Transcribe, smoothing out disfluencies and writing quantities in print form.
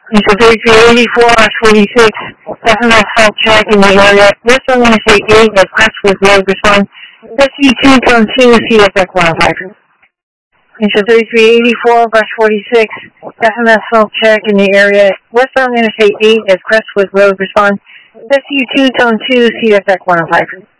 It's a 3384-46, definite health check in the area. West on Interstate 8 at Crestwood Road, respond. SU2 Zone 2, CSX 105. It's a 3384-46, definite health check in the area. West on Interstate 8 at Crestwood Road, respond. SU2 Zone 2, CSX 105.